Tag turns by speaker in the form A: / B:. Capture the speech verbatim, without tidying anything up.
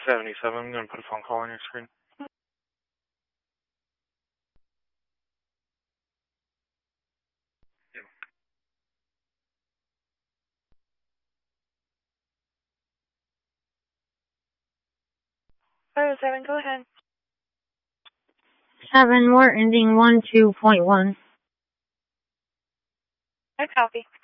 A: seventy-seven, I'm going to put a phone call on your screen.
B: five oh seven, go ahead.
C: Seven, we're ending one two point one.
B: I copy.